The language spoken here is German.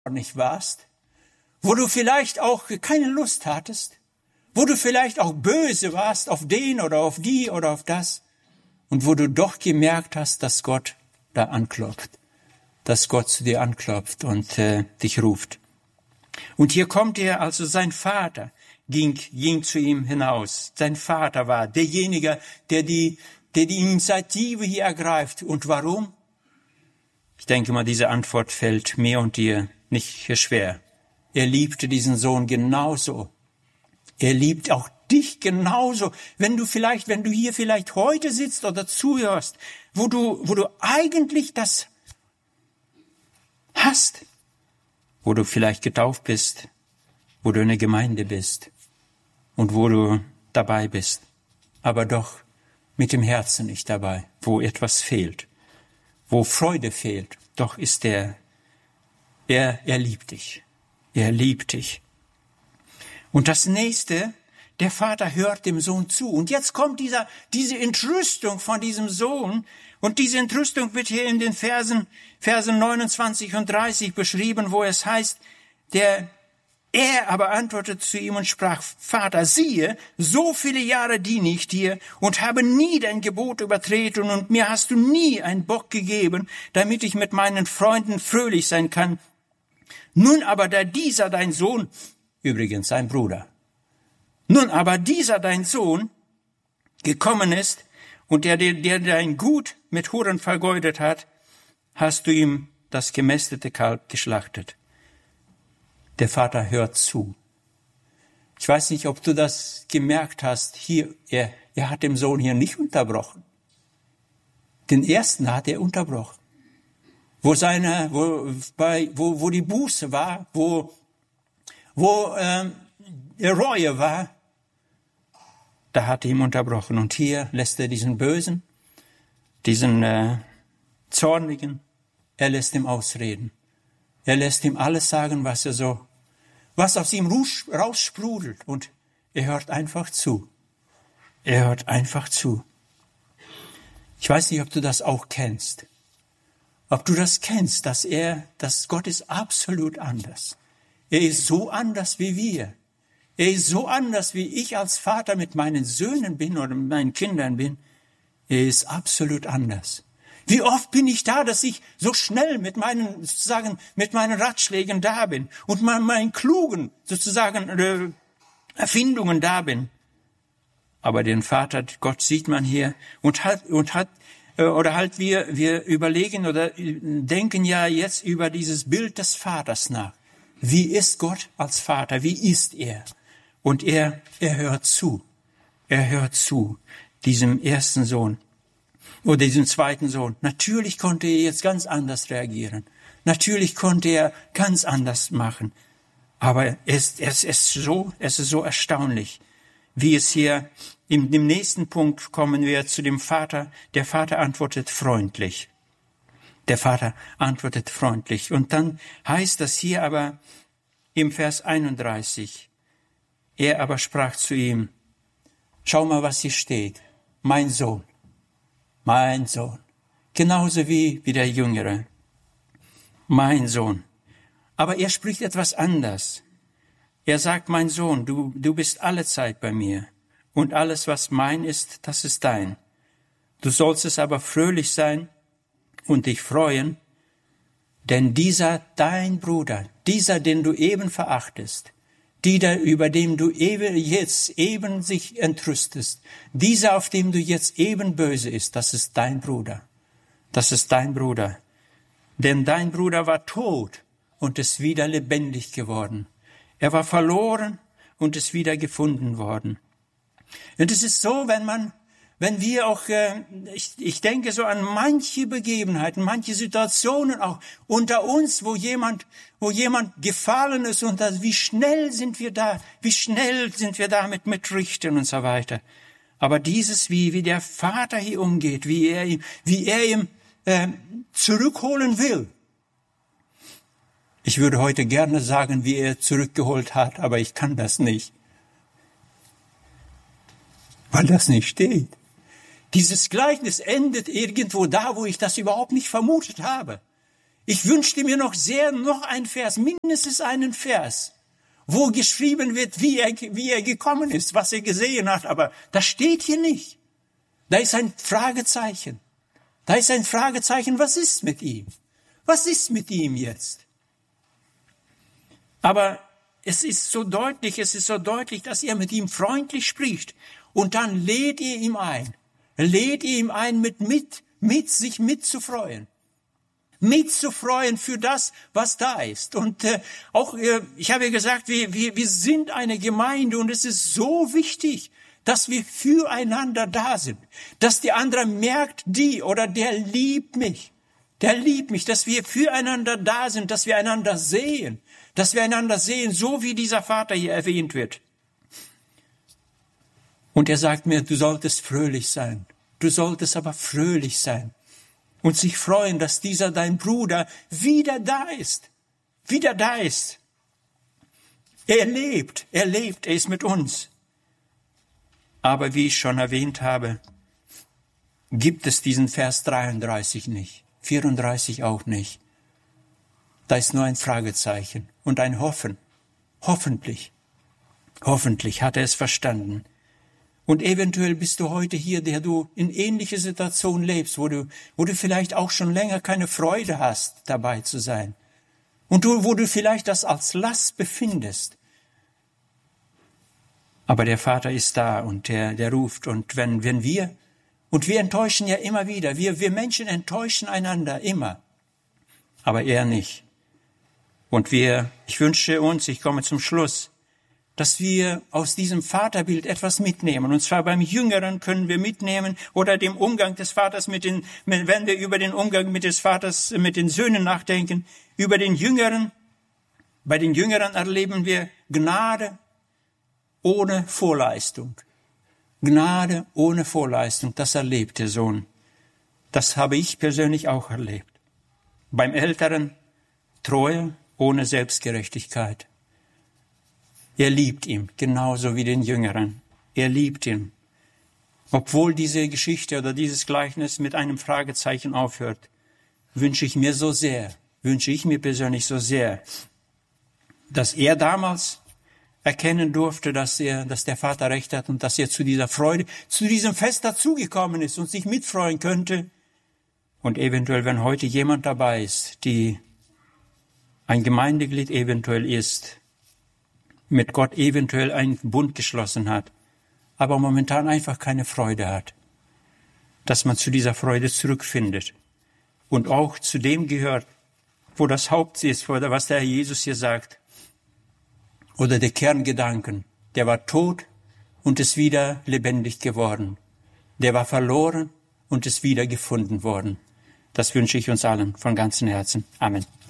nicht warst, wo du vielleicht auch keine Lust hattest, wo du vielleicht auch böse warst auf den oder auf die oder auf das und wo du doch gemerkt hast, dass Gott da anklopft, dass Gott zu dir anklopft und dich ruft. Und hier kommt er, also sein Vater ging zu ihm hinaus. Sein Vater war derjenige, der die Initiative hier ergreift. Und warum? Ich denke mal, diese Antwort fällt mir und dir nicht schwer. Er liebte diesen Sohn genauso. Er liebt auch dich genauso. Wenn du hier vielleicht heute sitzt oder zuhörst, wo du eigentlich das hast, wo du vielleicht getauft bist, wo du in der Gemeinde bist und wo du dabei bist, aber doch mit dem Herzen nicht dabei, wo etwas fehlt, wo Freude fehlt, doch ist er liebt dich. Er liebt dich. Und das Nächste, der Vater hört dem Sohn zu. Und jetzt kommt diese Entrüstung von diesem Sohn. Und diese Entrüstung wird hier in den Versen 29 und 30 beschrieben, wo es heißt, er aber antwortete zu ihm und sprach, Vater, siehe, so viele Jahre diene ich dir und habe nie dein Gebot übertreten und mir hast du nie einen Bock gegeben, damit ich mit meinen Freunden fröhlich sein kann. Nun aber, da dieser dein Sohn, übrigens sein Bruder, nun aber dieser dein Sohn gekommen ist und der dein Gut mit Huren vergeudet hat, hast du ihm das gemästete Kalb geschlachtet. Der Vater hört zu. Ich weiß nicht, ob du das gemerkt hast. Hier, er hat dem Sohn hier nicht unterbrochen. Den ersten hat er unterbrochen. Wo die Buße war, wo Reue war, da hat er ihm unterbrochen. Und hier lässt er diesen Bösen, diesen Zornigen, er lässt ihm ausreden. Er lässt ihm alles sagen, was aus ihm raussprudelt. Und er hört einfach zu. Er hört einfach zu. Ich weiß nicht, ob du das auch kennst. Ob du das kennst, dass Gott ist absolut anders. Er ist so anders wie wir. Er ist so anders, wie ich als Vater mit meinen Söhnen bin oder mit meinen Kindern bin. Er ist absolut anders. Wie oft bin ich da, dass ich so schnell mit meinen Ratschlägen da bin und meinen klugen, Erfindungen da bin. Aber den Vater, Gott sieht man hier wir überlegen oder denken ja jetzt über dieses Bild des Vaters nach. Wie ist Gott als Vater? Wie ist er? Und er hört zu. Er hört zu diesem ersten Sohn oder diesem zweiten Sohn. Natürlich konnte er jetzt ganz anders reagieren. Natürlich konnte er ganz anders machen. Aber es ist so erstaunlich, wie es hier im nächsten Punkt kommen wir zu dem Vater. Der Vater antwortet freundlich. Der Vater antwortet freundlich. Und dann heißt das hier aber im Vers 31, er aber sprach zu ihm, schau mal, was hier steht, mein Sohn. Genauso wie der Jüngere. Mein Sohn. Aber er spricht etwas anders. Er sagt, mein Sohn, du bist alle Zeit bei mir. Und alles, was mein ist, das ist dein. Du sollst es aber fröhlich sein und dich freuen, denn dieser dein Bruder, dieser, den du eben verachtest, über dem du jetzt eben sich entrüstest, dieser, auf dem du jetzt eben böse ist, das ist dein Bruder. Das ist dein Bruder. Denn dein Bruder war tot und ist wieder lebendig geworden. Er war verloren und ist wieder gefunden worden. Und es ist so, wenn wir auch, ich denke so an manche Begebenheiten, manche Situationen auch unter uns, wo jemand gefallen ist und wie schnell sind wir da mit Richten und so weiter. Aber dieses, wie der Vater hier umgeht, wie er ihm zurückholen will. Ich würde heute gerne sagen, wie er zurückgeholt hat, aber ich kann das nicht. Weil das nicht steht. Dieses Gleichnis endet irgendwo da, wo ich das überhaupt nicht vermutet habe. Ich wünschte mir noch ein Vers, mindestens einen Vers, wo geschrieben wird, wie er gekommen ist, was er gesehen hat. Aber das steht hier nicht. Da ist ein Fragezeichen. Da ist ein Fragezeichen, was ist mit ihm? Was ist mit ihm jetzt? Aber es ist so deutlich, dass er mit ihm freundlich spricht. Und dann lädt ihr ihm ein, sich mitzufreuen. Mitzufreuen für das, was da ist. Und ich habe gesagt, wir sind eine Gemeinde und es ist so wichtig, dass wir füreinander da sind. Dass der andere merkt, der liebt mich, dass wir füreinander da sind, dass wir einander sehen, so wie dieser Vater hier erwähnt wird. Und er sagt mir, du solltest fröhlich sein. Du solltest aber fröhlich sein und sich freuen, dass dieser dein Bruder wieder da ist. Er lebt, er ist mit uns. Aber wie ich schon erwähnt habe, gibt es diesen Vers 33 nicht, 34 auch nicht. Da ist nur ein Fragezeichen und ein Hoffen. Hoffentlich hat er es verstanden. Und eventuell bist du heute hier, der du in ähnliche Situationen lebst, wo du vielleicht auch schon länger keine Freude hast, dabei zu sein. Und wo du vielleicht das als Last befindest. Aber der Vater ist da und der ruft. Und wenn wir enttäuschen ja immer wieder, wir Menschen enttäuschen einander immer. Aber er nicht. Und ich wünsche uns, ich komme zum Schluss, dass wir aus diesem Vaterbild etwas mitnehmen. Und zwar beim Jüngeren können wir mitnehmen oder dem Umgang des Vaters wenn wir über den Umgang des Vaters mit den Söhnen nachdenken, über den Jüngeren. Bei den Jüngeren erleben wir Gnade ohne Vorleistung. Gnade ohne Vorleistung, das erlebt der Sohn. Das habe ich persönlich auch erlebt. Beim Älteren Treue ohne Selbstgerechtigkeit. Er liebt ihn, genauso wie den Jüngeren. Er liebt ihn. Obwohl diese Geschichte oder dieses Gleichnis mit einem Fragezeichen aufhört, wünsche ich mir persönlich so sehr, dass er damals erkennen durfte, dass der Vater recht hat und dass er zu dieser Freude, zu diesem Fest dazugekommen ist und sich mitfreuen könnte. Und eventuell, wenn heute jemand dabei ist, die ein Gemeindeglied eventuell ist, mit Gott eventuell einen Bund geschlossen hat, aber momentan einfach keine Freude hat, dass man zu dieser Freude zurückfindet und auch zu dem gehört, wo das Haupt ist, oder was der Herr Jesus hier sagt, oder der Kerngedanken, der war tot und ist wieder lebendig geworden, der war verloren und ist wieder gefunden worden. Das wünsche ich uns allen von ganzem Herzen. Amen.